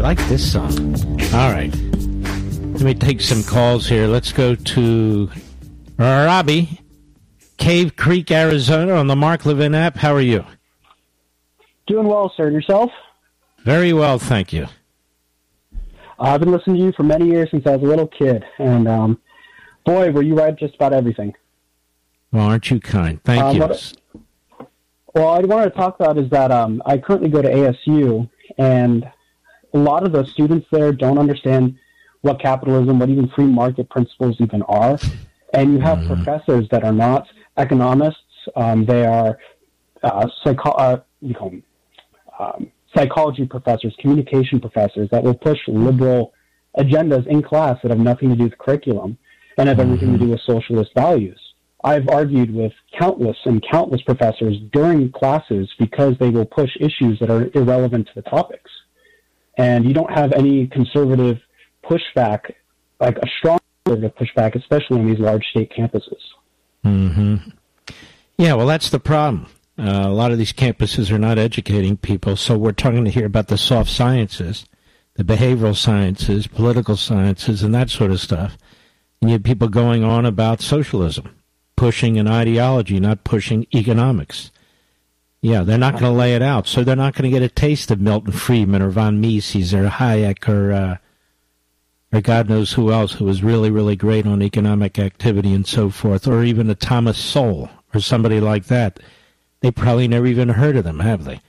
like this song. All right. Let me take some calls here. Let's go to Robbie, Cave Creek, Arizona, on the Mark Levin app. How are you? Doing well, sir. And yourself? Very well, thank you. I've been listening to you for many years since I was a little kid, and boy, were you right just about everything. Well, aren't you kind? Thank you. What I wanted to talk about is that I currently go to ASU, and a lot of the students there don't understand what capitalism, what even free market principles even are. And you have professors that are not economists. They are psychology professors, communication professors that will push liberal agendas in class that have nothing to do with curriculum and have everything to do with socialist values. I've argued with countless professors during classes because they will push issues that are irrelevant to the topics. And you don't have any conservative pushback, like a strong conservative pushback, especially on these large state campuses. Mm-hmm. Yeah, well, that's the problem. A lot of these campuses are not educating people, so we're talking here about the soft sciences, the behavioral sciences, political sciences, and that sort of stuff. And you have people going on about socialism, pushing an ideology, not pushing economics. Yeah, they're not going to lay it out, so they're not going to get a taste of Milton Friedman or von Mises or Hayek or God knows who else who was really, really great on economic activity and so forth, or even a Thomas Sowell or somebody like that. They probably never even heard of them, have they?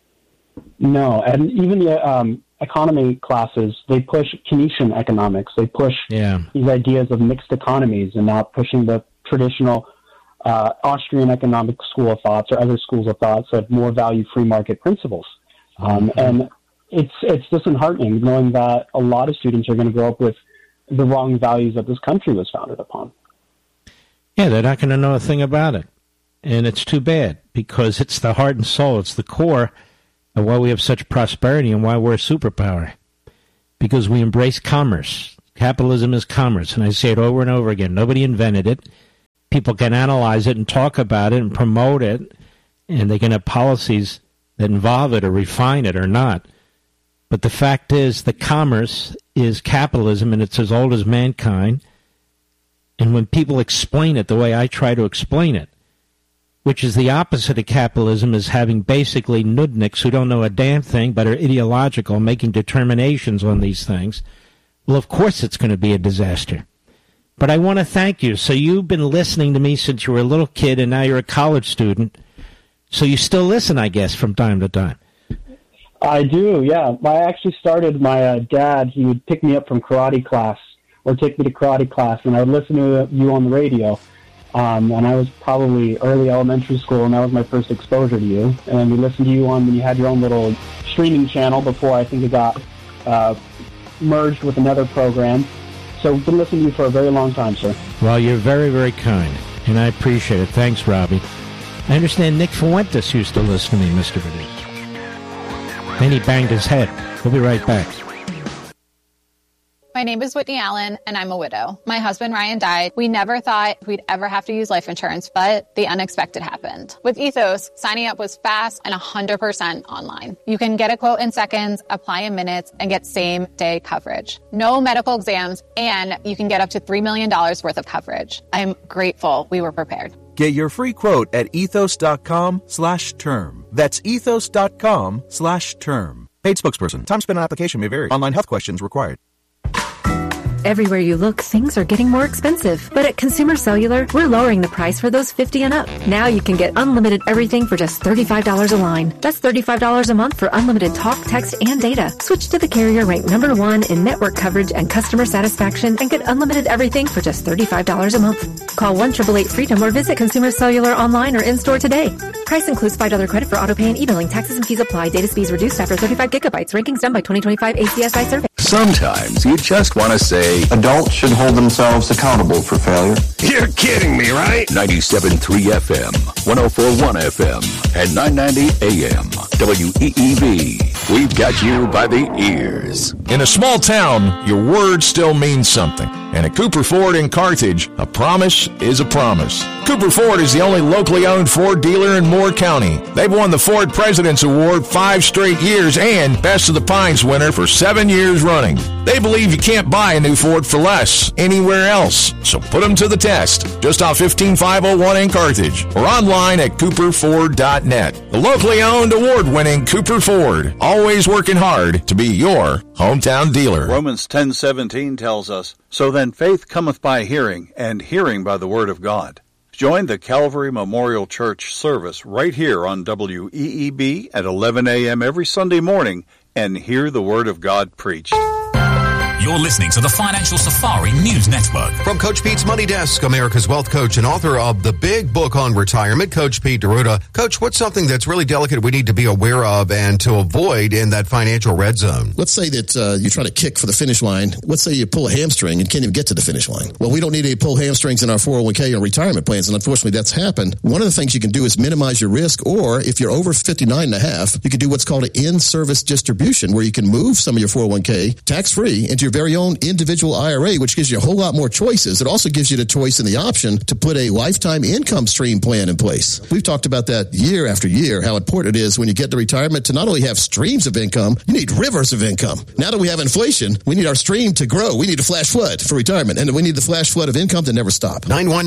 No, and even the economy classes, they push Keynesian economics. They push these ideas of mixed economies and not pushing the traditional Austrian economic school of thoughts or other schools of thoughts that more value free market principles. And it's disheartening knowing that a lot of students are going to grow up with the wrong values that this country was founded upon. Yeah, they're not going to know a thing about it. And it's too bad, because it's the heart and soul. It's the core of why we have such prosperity and why we're a superpower. Because we embrace commerce. Capitalism is commerce. And I say it over and over again. Nobody invented it. People can analyze it and talk about it and promote it. And they can have policies that involve it or refine it or not. But the fact is, the commerce is capitalism, and it's as old as mankind. And when people explain it the way I try to explain it, which is the opposite of capitalism, is having basically nudniks who don't know a damn thing but are ideological, making determinations on these things, well, of course it's going to be a disaster. But I want to thank you. So you've been listening to me since you were a little kid, and now you're a college student. So you still listen, I guess, from time to time. I do, yeah. I actually started, my dad, he would pick me up from karate class, or take me to karate class, and I would listen to you on the radio. When I was probably early elementary school, and that was my first exposure to you. And we listened to you when you had your own little streaming channel before I think it got merged with another program. So we've been listening to you for a very long time, sir. Well, you're very, very kind, and I appreciate it. Thanks, Robbie. I understand Nick Fuentes used to listen to me, Mr. Vinny. Then he banged his head. We'll be right back. My name is Whitney Allen, and I'm a widow. My husband, Ryan, died. We never thought we'd ever have to use life insurance, but the unexpected happened. With Ethos, signing up was fast and 100% online. You can get a quote in seconds, apply in minutes, and get same-day coverage. No medical exams, and you can get up to $3 million worth of coverage. I'm grateful we were prepared. Get your free quote at ethos.com/term. That's ethos.com/term. Paid spokesperson. Time spent on application may vary. Online health questions required. Everywhere you look, things are getting more expensive. But at Consumer Cellular, we're lowering the price for those 50 and up. Now you can get unlimited everything for just $35 a line. That's $35 a month for unlimited talk, text, and data. Switch to the carrier ranked #1 in network coverage and customer satisfaction and get unlimited everything for just $35 a month. Call 1-888-FREEDOM or visit Consumer Cellular online or in-store today. Price includes $5 credit for autopay and e-billing. Taxes and fees apply. Data speeds reduced after 35 gigabytes. Rankings done by 2025 ACSI survey. Sometimes you just want to say, adults should hold themselves accountable for failure. You're kidding me, right? 97.3 FM, 104.1 FM, and 990 AM. WEEV. We've got you by the ears. In a small town, your word still means something. And at Cooper Ford in Carthage, a promise is a promise. Cooper Ford is the only locally owned Ford dealer in Moore County. They've won the Ford President's Award 5 straight years and Best of the Pines winner for 7 years running. They believe you can't buy a new Ford for less anywhere else. So put them to the test. Just off 15501 in Carthage or online at cooperford.net. The locally owned, award-winning Cooper Ford. Always working hard to be your hometown dealer. Romans 10:17 tells us, "So then faith cometh by hearing, and hearing by the word of God." Join the Calvary Memorial Church service right here on WEEB at 11 a.m. every Sunday morning and hear the Word of God preached. You're listening to the Financial Safari News Network. From Coach Pete's Money Desk, America's wealth coach and author of the big book on retirement, Coach Pete D'Arruda. Coach, what's something that's really delicate we need to be aware of and to avoid in that financial red zone? Let's say that you try to kick for the finish line. Let's say you pull a hamstring and can't even get to the finish line. Well, we don't need to pull hamstrings in our 401k or retirement plans, and unfortunately that's happened. One of the things you can do is minimize your risk, or if you're over 59 and a half, you can do what's called an in-service distribution, where you can move some of your 401k tax-free into your very own individual IRA, which gives you a whole lot more choices. It also gives you the choice and the option to put a lifetime income stream plan in place. We've talked about that year after year, how important it is when you get to retirement to not only have streams of income, you need rivers of income. Now that we have inflation, we need our stream to grow. We need a flash flood for retirement, and we need the flash flood of income to never stop.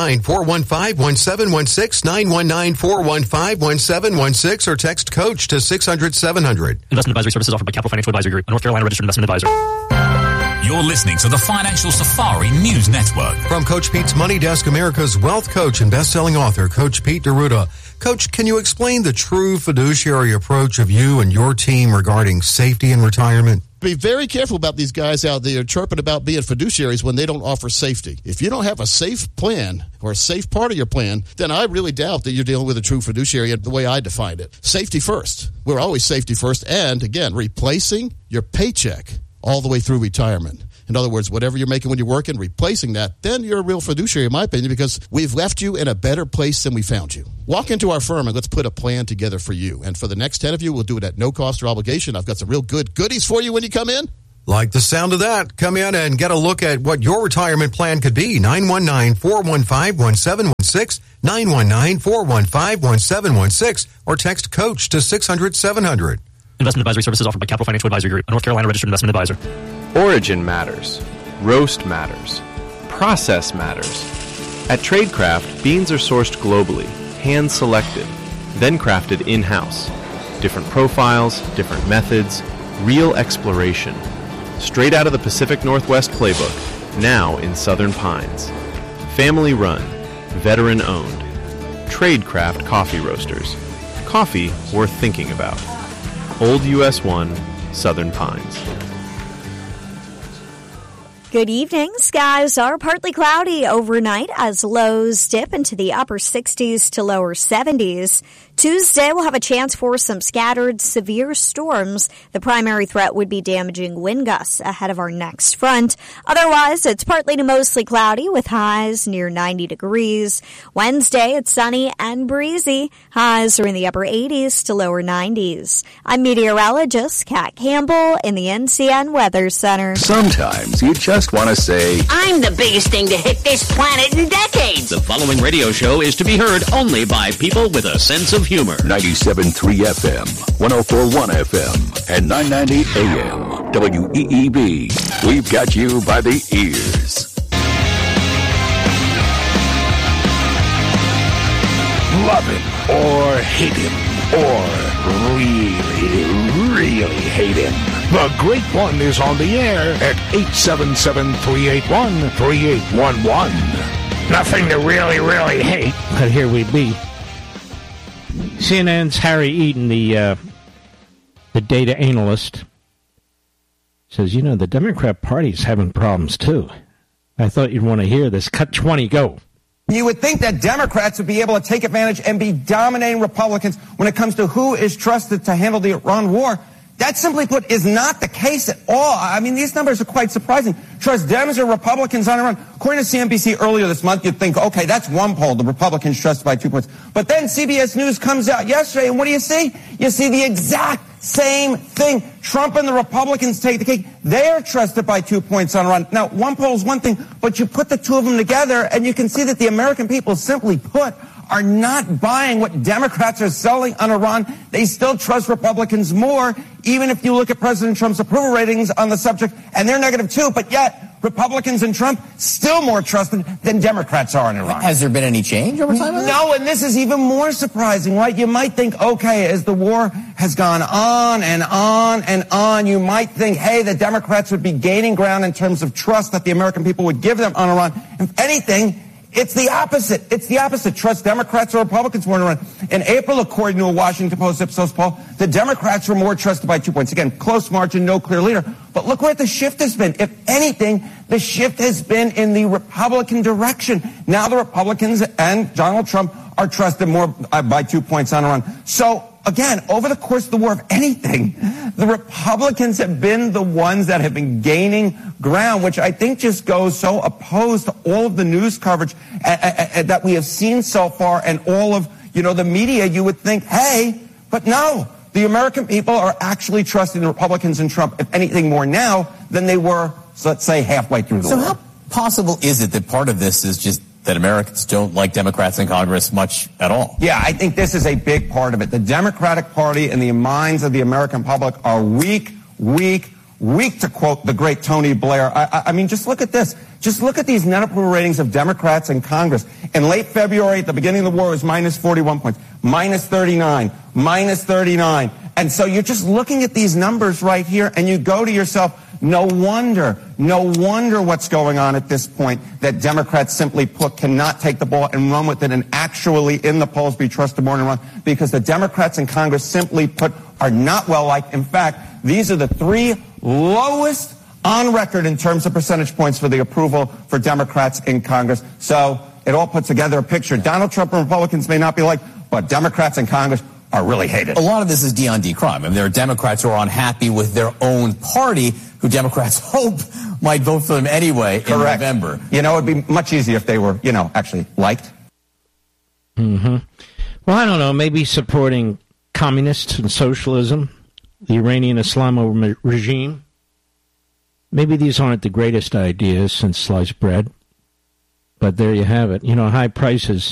919-415-1716, 919-415-1716, or text COACH to 600-700. Investment advisory services offered by Capital Financial Advisory Group, a North Carolina registered investment advisor. You're listening to the Financial Safari News Network. From Coach Pete's Money Desk, America's wealth coach and best-selling author, Coach Pete D'Arruda. Coach, can you explain the true fiduciary approach of you and your team regarding safety in retirement? Be very careful about these guys out there chirping about being fiduciaries when they don't offer safety. If you don't have a safe plan or a safe part of your plan, then I really doubt that you're dealing with a true fiduciary the way I defined it. Safety first. We're always safety first. And, again, replacing your paycheck all the way through retirement. In other words, whatever you're making when you're working, replacing that, then you're a real fiduciary, in my opinion, because we've left you in a better place than we found you. Walk into our firm and let's put a plan together for you. And for the next 10 of you, we'll do it at no cost or obligation. I've got some real good goodies for you when you come in. Like the sound of that. Come in and get a look at what your retirement plan could be. 919-415-1716, 919-415-1716, or text COACH to 600-700. Investment advisory services offered by Capital Financial Advisory Group, a North Carolina registered investment advisor. Origin matters. Roast matters. Process matters. At Tradecraft, beans are sourced globally, hand-selected, then crafted in-house. Different profiles, different methods, real exploration. Straight out of the Pacific Northwest playbook, now in Southern Pines. Family-run, veteran-owned. Tradecraft Coffee Roasters. Coffee worth thinking about. Old US 1, Southern Pines. Good evening. Skies are partly cloudy overnight as lows dip into the upper 60s to lower 70s. Tuesday, we'll have a chance for some scattered severe storms. The primary threat would be damaging wind gusts ahead of our next front. Otherwise, it's partly to mostly cloudy with highs near 90 degrees. Wednesday, it's sunny and breezy. Highs are in the upper 80s to lower 90s. I'm meteorologist Kat Campbell in the NCN Weather Center. Sometimes you just want to say, I'm the biggest thing to hit this planet in decades. The following radio show is to be heard only by people with a sense of humor. 97.3 FM, 104.1 FM, and 990 AM. WEEB. We've got you by the ears. Love him or hate him or really hate him. The Great One is on the air at 877-381-3811. Nothing to really hate. But here we be. CNN's Harry Eaton, the data analyst, says, the Democrat Party's having problems, too. I thought you'd want to hear this. Cut 20, go. You would think that Democrats would be able to take advantage and be dominating Republicans when it comes to who is trusted to handle the Iran war. That, simply put, is not the case at all. I mean, these numbers are quite surprising. Trust Dems or Republicans on Iran. According to CNBC earlier this month, you'd think, okay, that's one poll. The Republicans trusted by 2 points. But then CBS News comes out yesterday, and what do you see? You see the exact same thing. Trump and the Republicans take the cake. They are trusted by 2 points on Iran. Now, one poll is one thing, but you put the two of them together, and you can see that the American people, simply put, are not buying what Democrats are selling on Iran. They still trust Republicans more, even if you look at President Trump's approval ratings on the subject, and they're negative too, but yet Republicans and Trump still more trusted than Democrats are in Iran. Has there been any change over time? No, and this is even more surprising, right? You might think, okay, as the war has gone on and on and on, you might think, hey, the Democrats would be gaining ground in terms of trust that the American people would give them on Iran. If anything, it's the opposite. It's the opposite. Trust Democrats or Republicans more in Iran. In April, according to a Washington Post Ipsos poll, the Democrats were more trusted by 2 points. Again, close margin, no clear leader. But look where the shift has been. If anything, the shift has been in the Republican direction. Now the Republicans and Donald Trump are trusted more by 2 points on Iran. So, again, over the course of the war, if anything, the Republicans have been the ones that have been gaining ground, which I think just goes so opposed to all of the news coverage that we have seen so far and all of, the media. You would think, hey, but no, the American people are actually trusting the Republicans and Trump, if anything, more now than they were, let's say, halfway through the war. So how possible is it that part of this is just that Americans don't like Democrats in Congress much at all? Yeah, I think this is a big part of it. The Democratic Party in the minds of the American public are weak, to quote the great Tony Blair. I mean, just look at this. Just look at these net approval ratings of Democrats in Congress. In late February, at the beginning of the war, it was minus 41 points, minus 39, minus 39. And so you're just looking at these numbers right here, and you go to yourself, no wonder what's going on at this point, that Democrats, simply put, cannot take the ball and run with it and actually in the polls be trusted more than Iran, because the Democrats in Congress, simply put, are not well liked. In fact, these are the three lowest on record in terms of percentage points for the approval for Democrats in Congress. So it all puts together a picture. Donald Trump and Republicans may not be liked, but Democrats in Congress are really hated. A lot of this is D on D crime. I mean, there are Democrats who are unhappy with their own party, who Democrats hope might vote for them anyway in November. It'd be much easier if they were, actually liked. Mm-hmm. Well, I don't know. Maybe supporting communists and socialism, the Iranian Islamo regime. Maybe these aren't the greatest ideas since sliced bread. But there you have it. High prices